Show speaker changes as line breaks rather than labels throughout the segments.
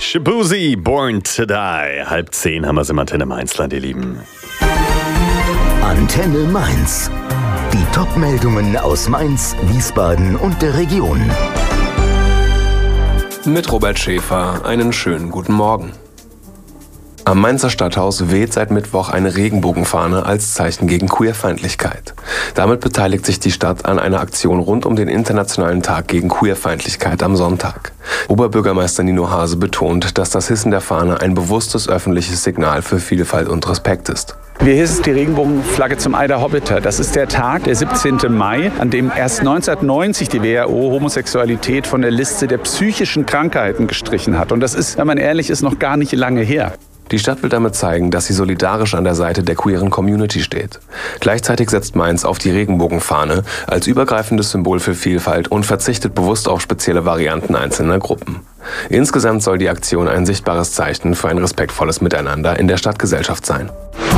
Shaboozey, Born to Die. 9:30 haben wir es im Antenne Mainzland, ihr Lieben.
Antenne Mainz. Die Top-Meldungen aus Mainz, Wiesbaden und der Region.
Mit Robert Schäfer, einen schönen guten Morgen. Am Mainzer Stadthaus weht seit Mittwoch eine Regenbogenfahne als Zeichen gegen Queerfeindlichkeit. Damit beteiligt sich die Stadt an einer Aktion rund um den Internationalen Tag gegen Queerfeindlichkeit am Sonntag. Oberbürgermeister Nino Hase betont, dass das Hissen der Fahne ein bewusstes öffentliches Signal für Vielfalt und Respekt ist.
Wir hissen die Regenbogenflagge zum Ei der Hobbiter. Das ist der Tag, der 17. Mai, an dem erst 1990 die WHO Homosexualität von der Liste der psychischen Krankheiten gestrichen hat. Und das ist, wenn man ehrlich ist, noch gar nicht lange her.
Die Stadt will damit zeigen, dass sie solidarisch an der Seite der queeren Community steht. Gleichzeitig setzt Mainz auf die Regenbogenfahne als übergreifendes Symbol für Vielfalt und verzichtet bewusst auf spezielle Varianten einzelner Gruppen. Insgesamt soll die Aktion ein sichtbares Zeichen für ein respektvolles Miteinander in der Stadtgesellschaft sein.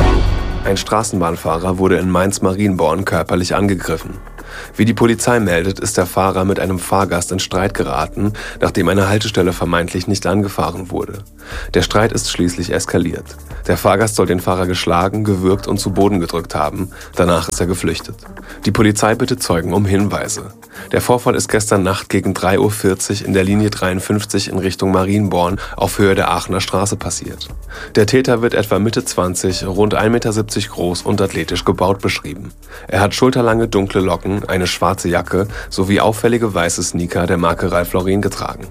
Ein Straßenbahnfahrer wurde in Mainz-Marienborn körperlich angegriffen. Wie die Polizei meldet, ist der Fahrer mit einem Fahrgast in Streit geraten, nachdem eine Haltestelle vermeintlich nicht angefahren wurde. Der Streit ist schließlich eskaliert. Der Fahrgast soll den Fahrer geschlagen, gewürgt und zu Boden gedrückt haben. Danach ist er geflüchtet. Die Polizei bittet Zeugen um Hinweise. Der Vorfall ist gestern Nacht gegen 3:40 Uhr in der Linie 53 in Richtung Marienborn auf Höhe der Aachener Straße passiert. Der Täter wird etwa Mitte 20, rund 1,70 Meter groß und athletisch gebaut beschrieben. Er hat schulterlange dunkle Locken, eine schwarze Jacke sowie auffällige weiße Sneaker der Marke Ralph Lauren getragen.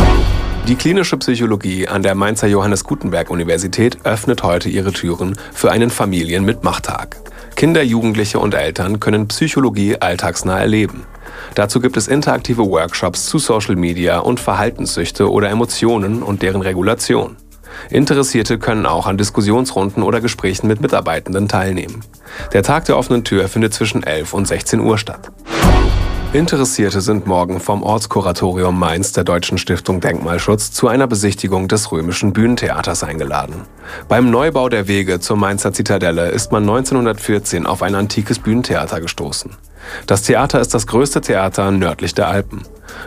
Die klinische Psychologie an der Mainzer Johannes Gutenberg Universität öffnet heute ihre Türen für einen Familienmitmachtag. Kinder, Jugendliche und Eltern können Psychologie alltagsnah erleben. Dazu gibt es interaktive Workshops zu Social Media und Verhaltenssüchte oder Emotionen und deren Regulation. Interessierte können auch an Diskussionsrunden oder Gesprächen mit Mitarbeitenden teilnehmen. Der Tag der offenen Tür findet zwischen 11 und 16 Uhr statt. Interessierte sind morgen vom Ortskuratorium Mainz der Deutschen Stiftung Denkmalschutz zu einer Besichtigung des römischen Bühnentheaters eingeladen. Beim Neubau der Wege zur Mainzer Zitadelle ist man 1914 auf ein antikes Bühnentheater gestoßen. Das Theater ist das größte Theater nördlich der Alpen.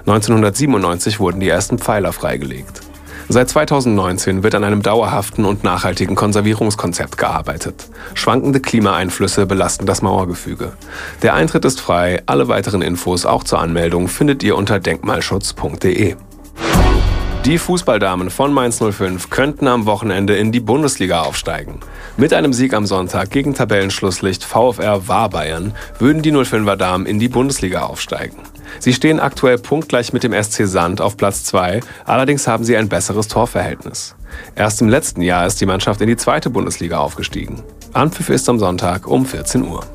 1997 wurden die ersten Pfeiler freigelegt. Seit 2019 wird an einem dauerhaften und nachhaltigen Konservierungskonzept gearbeitet. Schwankende Klimaeinflüsse belasten das Mauergefüge. Der Eintritt ist frei, alle weiteren Infos auch zur Anmeldung findet ihr unter denkmalschutz.de. Die Fußballdamen von Mainz 05 könnten am Wochenende in die Bundesliga aufsteigen. Mit einem Sieg am Sonntag gegen Tabellenschlusslicht VfR Wahrbayern würden die 05er Damen in die Bundesliga aufsteigen. Sie stehen aktuell punktgleich mit dem SC Sand auf Platz 2, allerdings haben sie ein besseres Torverhältnis. Erst im letzten Jahr ist die Mannschaft in die 2. Bundesliga aufgestiegen. Anpfiff ist am Sonntag um 14 Uhr.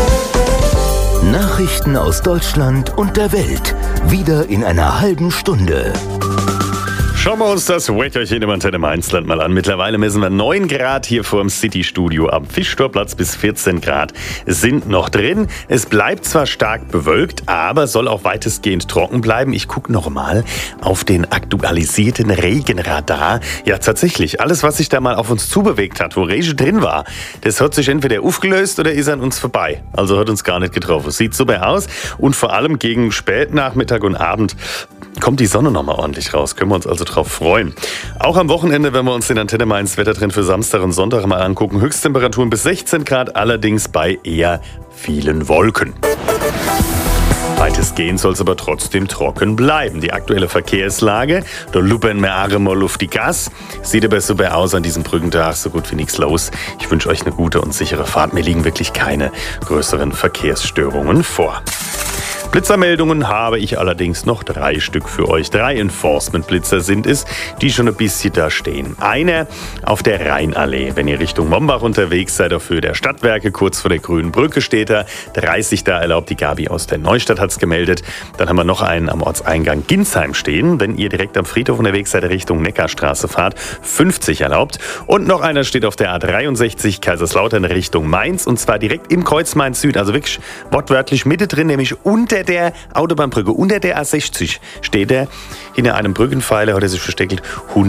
Nachrichten aus Deutschland und der Welt. Wieder in einer halben Stunde.
Schauen wir uns das Wetterchen im Antenne Mainzland mal an. Mittlerweile messen wir 9 Grad hier vor dem City-Studio. Am Fischtorplatz bis 14 Grad sind noch drin. Es bleibt zwar stark bewölkt, aber soll auch weitestgehend trocken bleiben. Ich gucke noch mal auf den aktualisierten Regenradar. Ja, tatsächlich, alles, was sich da mal auf uns zubewegt hat, wo Regen drin war, das hat sich entweder aufgelöst oder ist an uns vorbei. Also hat uns gar nicht getroffen. Sieht super aus. Und vor allem gegen Spätnachmittag und Abend kommt die Sonne noch mal ordentlich raus. Können wir uns also drauf freuen. Auch am Wochenende, wenn wir uns den Antenne Mainz Wettertrend für Samstag und Sonntag mal angucken, Höchsttemperaturen bis 16 Grad, allerdings bei eher vielen Wolken. Weitestgehend soll es aber trotzdem trocken bleiben. Die aktuelle Verkehrslage, da lupen wir alle mal auf die Gas. Sieht aber super aus an diesem Brückentag, so gut wie nichts los. Ich wünsche euch eine gute und sichere Fahrt. Mir liegen wirklich keine größeren Verkehrsstörungen vor. Blitzermeldungen habe ich allerdings noch 3 Stück für euch. 3 Enforcement-Blitzer sind es, die schon ein bisschen da stehen. Einer auf der Rheinallee. Wenn ihr Richtung Mombach unterwegs seid, auf Höhe der Stadtwerke, kurz vor der Grünen Brücke steht er. 30 da erlaubt, die Gabi aus der Neustadt hat es gemeldet. Dann haben wir noch einen am Ortseingang Ginsheim stehen. Wenn ihr direkt am Friedhof unterwegs seid, Richtung Neckarstraße fahrt, 50 erlaubt. Und noch einer steht auf der A63 Kaiserslautern Richtung Mainz. Und zwar direkt im Kreuz Mainz Süd. Also wirklich wortwörtlich mittendrin, nämlich unter der Autobahnbrücke, unter der A60 steht er. Hinter einem Brückenpfeiler hat er sich versteckt. 100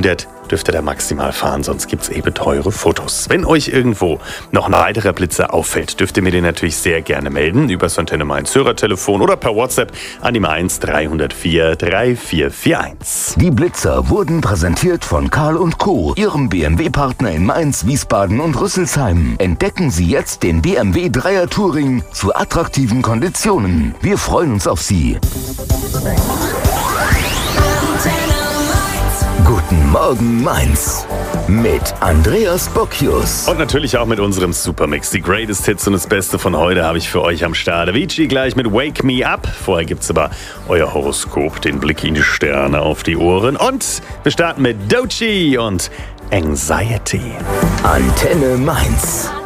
dürft ihr da maximal fahren, sonst gibt's eben teure Fotos. Wenn euch irgendwo noch ein weiterer Blitzer auffällt, dürft ihr mir den natürlich sehr gerne melden über das Antenne Mainz Hörertelefon oder per WhatsApp an die Mainz 304 3441.
Die Blitzer wurden präsentiert von Karl & Co., Ihrem BMW-Partner in Mainz, Wiesbaden und Rüsselsheim. Entdecken Sie jetzt den BMW 3er Touring zu attraktiven Konditionen. Wir freuen uns auf Sie. Guten Morgen Mainz mit Andreas Bocchius.
Und natürlich auch mit unserem Supermix. Die Greatest Hits und das Beste von heute habe ich für euch am Start. Avicii gleich mit Wake Me Up. Vorher gibt's aber euer Horoskop, den Blick in die Sterne auf die Ohren. Und wir starten mit Doechii und Anxiety.
Antenne Mainz.